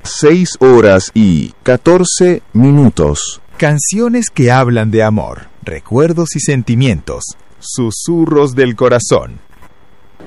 6 horas y 14 minutos. Canciones que hablan de amor, recuerdos y sentimientos. Susurros del corazón.